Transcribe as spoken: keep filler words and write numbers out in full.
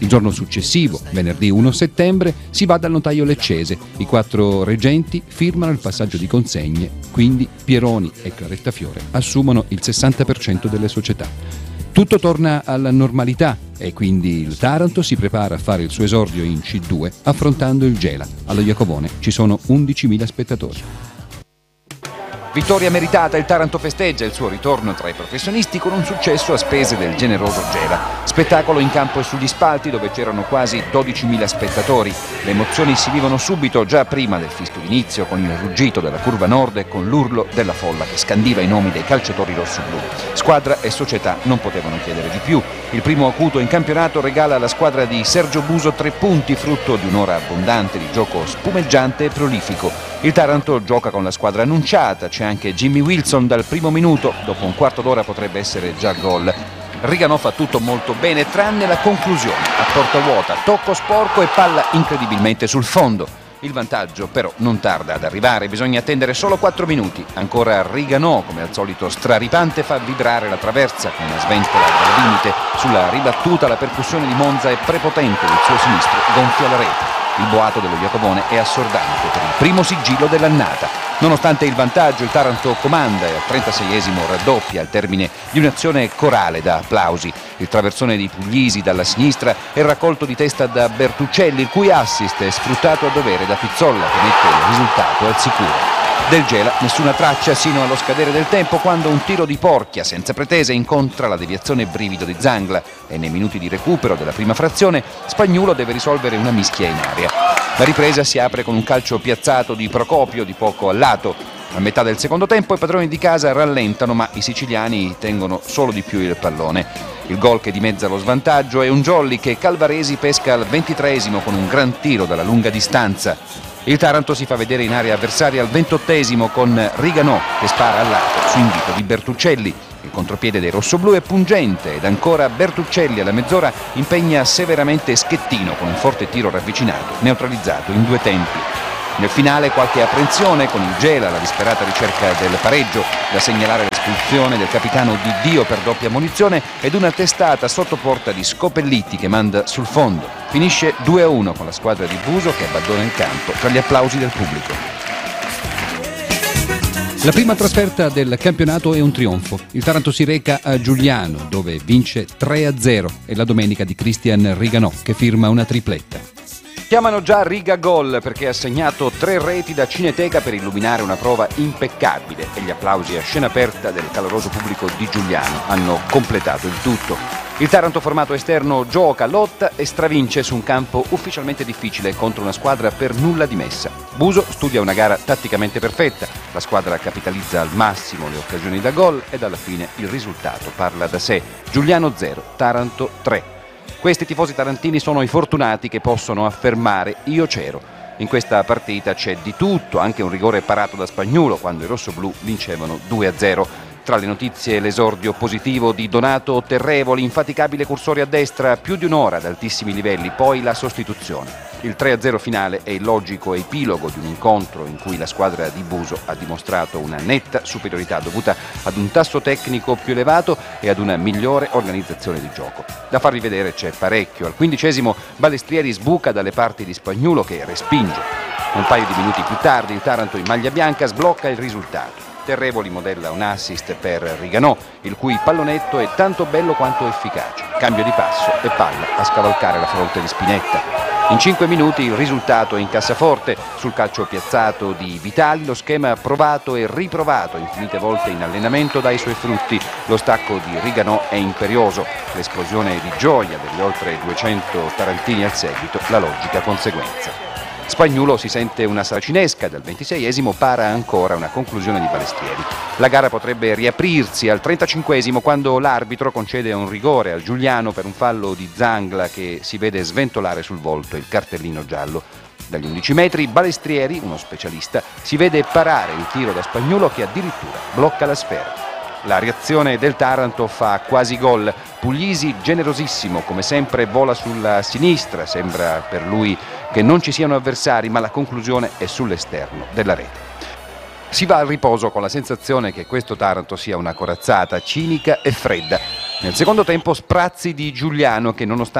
Il giorno successivo, venerdì primo settembre, si va dal notaio leccese. I quattro reggenti firmano il passaggio di consegne, quindi Pieroni e Clarettafiore assumono il sessanta per cento delle società. Tutto torna alla normalità e quindi il Taranto si prepara a fare il suo esordio in C due affrontando il Gela. Allo Jacobone ci sono undicimila spettatori. Vittoria meritata, il Taranto festeggia il suo ritorno tra i professionisti con un successo a spese del generoso Gela. Spettacolo in campo e sugli spalti dove c'erano quasi dodicimila spettatori. Le emozioni si vivono subito, già prima del fischio d'inizio, con il ruggito della curva nord e con l'urlo della folla che scandiva i nomi dei calciatori rossoblu. Squadra e società non potevano chiedere di più. Il primo acuto in campionato regala alla squadra di Sergio Buso tre punti, frutto di un'ora abbondante di gioco spumeggiante e prolifico. Il Taranto gioca con la squadra annunciata, c'è anche Jimmy Wilson dal primo minuto, dopo un quarto d'ora potrebbe essere già gol. Riganò fa tutto molto bene, tranne la conclusione, a porta vuota, tocco sporco e palla incredibilmente sul fondo. Il vantaggio però non tarda ad arrivare, bisogna attendere solo quattro minuti. Ancora Riganò, come al solito straripante, fa vibrare la traversa con una sventola dal limite. Sulla ribattuta la percussione di Monza è prepotente, il suo sinistro gonfia la rete. Il boato dello Jacobone è assordante per il primo sigillo dell'annata. Nonostante il vantaggio, il Taranto comanda e al trentaseiesimo raddoppia al termine di un'azione corale da applausi. Il traversone di Puglisi dalla sinistra è raccolto di testa da Bertuccelli, il cui assist è sfruttato a dovere da Pizzolla, che mette il risultato al sicuro. Del Gela nessuna traccia sino allo scadere del tempo, quando un tiro di Porchia senza pretese incontra la deviazione brivido di Zangla e nei minuti di recupero della prima frazione Spagnuolo deve risolvere una mischia in aria. La ripresa si apre con un calcio piazzato di Procopio di poco a lato. A metà del secondo tempo i padroni di casa rallentano, ma i siciliani tengono solo di più il pallone. Il gol che dimezza lo svantaggio è un jolly che Calvaresi pesca al ventitreesimo con un gran tiro dalla lunga distanza. Il Taranto si fa vedere in area avversaria al ventottesimo con Riganò che spara al lato su invito di Bertuccelli. Il contropiede dei rossoblù è pungente ed ancora Bertuccelli alla mezz'ora impegna severamente Schettino con un forte tiro ravvicinato, neutralizzato in due tempi. Nel finale qualche apprensione con il Gela, la disperata ricerca del pareggio, da segnalare l'espulsione del capitano Di Dio per doppia ammonizione ed una testata sotto porta di Scopelliti che manda sul fondo. Finisce due a uno con la squadra di Buso che abbandona il campo tra gli applausi del pubblico. La prima trasferta del campionato è un trionfo. Il Taranto si reca a Giuliano, dove vince tre a zero. È la domenica di Cristian Riganò che firma una tripletta. Chiamano già Riga Gol perché ha segnato tre reti da Cineteca per illuminare una prova impeccabile e gli applausi a scena aperta del caloroso pubblico di Giuliano hanno completato il tutto. Il Taranto formato esterno gioca, lotta e stravince su un campo ufficialmente difficile contro una squadra per nulla dimessa. Buso studia una gara tatticamente perfetta, la squadra capitalizza al massimo le occasioni da gol ed alla fine il risultato parla da sé. Giuliano zero, Taranto tre. Questi tifosi tarantini sono i fortunati che possono affermare io c'ero. In questa partita c'è di tutto, anche un rigore parato da Spagnuolo quando i rossoblù vincevano due a zero. Tra le notizie l'esordio positivo di Donato Terrevoli, infaticabile cursore a destra, più di un'ora ad altissimi livelli, poi la sostituzione. Il tre a zero finale è il logico epilogo di un incontro in cui la squadra di Buso ha dimostrato una netta superiorità dovuta ad un tasso tecnico più elevato e ad una migliore organizzazione di gioco. Da farvi vedere c'è parecchio. Al quindicesimo Balestrieri sbuca dalle parti di Spagnuolo che respinge. Un paio di minuti più tardi il Taranto in maglia bianca sblocca il risultato. Terrevoli modella un assist per Riganò, il cui pallonetto è tanto bello quanto efficace. Cambio di passo e palla a scavalcare la fronte di Spinetta. In cinque minuti il risultato è in cassaforte. Sul calcio piazzato di Vitali lo schema provato e riprovato infinite volte in allenamento dà i suoi frutti. Lo stacco di Riganò è imperioso. L'esplosione di gioia degli oltre duecento tarantini al seguito, la logica conseguenza. Spagnuolo si sente una saracinesca, dal ventiseiesimo para ancora una conclusione di Balestrieri. La gara potrebbe riaprirsi al trentacinquesimo quando l'arbitro concede un rigore al Giuliano per un fallo di Zangla che si vede sventolare sul volto il cartellino giallo. Dagli undici metri Balestrieri, uno specialista, si vede parare il tiro da Spagnuolo che addirittura blocca la sfera. La reazione del Taranto fa quasi gol. Puglisi, generosissimo, come sempre vola sulla sinistra, sembra per lui che non ci siano avversari, ma la conclusione è sull'esterno della rete. Si va al riposo con la sensazione che questo Taranto sia una corazzata cinica e fredda. Nel secondo tempo sprazzi di Giuliano che nonostante